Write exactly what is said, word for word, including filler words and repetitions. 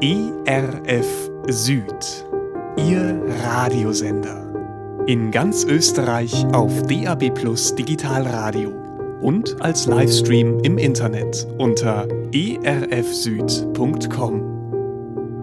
E R F Süd, Ihr Radiosender. In ganz Österreich auf D A B Plus Digitalradio und als Livestream im Internet unter e r f süd punkt com.